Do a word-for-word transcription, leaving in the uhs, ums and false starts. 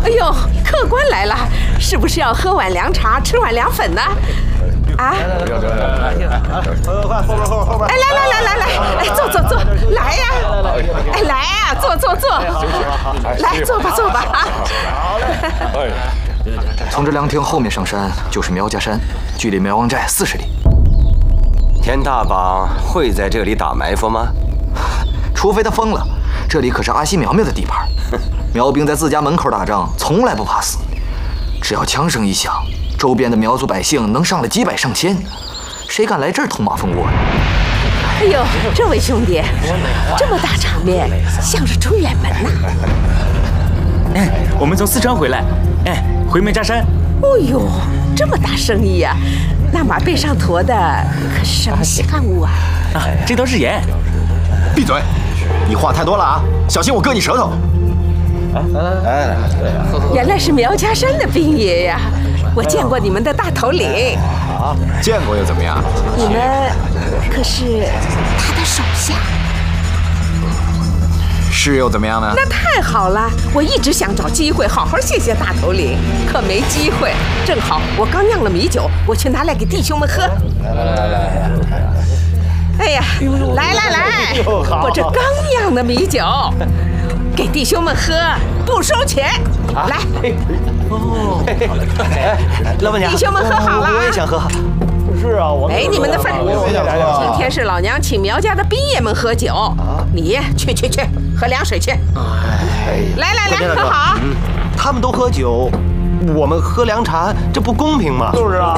呦，客官来了，是不是要喝碗凉茶，吃碗凉粉呢？啊！ 快后边后边后边！ 哎，来来来来来，哎，坐坐坐，来呀！哎，来呀，坐坐坐，来坐吧坐吧啊！ 好嘞。 从这凉亭后面上山就是苗家山，距离苗王寨四十里。 田大帮会在这里打埋伏吗？ 除非他疯了，这里可是阿西苗苗的地盘。苗兵在自家门口打仗，从来不怕死。只要枪声一响，周边的苗族百姓能上来几百上千，谁敢来这儿捅马蜂窝呀？ 哎呦，这位兄弟，这么大场面，像是出远门呐！ 哎，我们从四川回来，哎，回苗家山。 哦呦，这么大生意呀、啊！那马背上驮的可是什么稀罕物啊？ 啊，这都是盐。 闭嘴！你话太多了啊，小心我割你舌头！哎来来， 原来是苗家山的兵爷呀！我见过你们的大头领。 啊，见过又怎么样？ 你们可是他的手下。 是又怎么样呢？ 那太好了！我一直想找机会好好谢谢大头领，可没机会。正好我刚酿了米酒，我去拿来给弟兄们喝。来来来来！哎呀，来来来，我这刚酿的米酒，给弟兄们喝，不收钱。来， 哦，老板娘， 弟兄们喝好了啊！ 我也想喝。 是啊，我没你们的份。 我也想喝。 今天是老娘请苗家的兵爷们喝酒，你去去去喝凉水去。来来来，喝好。 他们都喝酒，我们喝凉茶，这不公平吗？ 就是啊。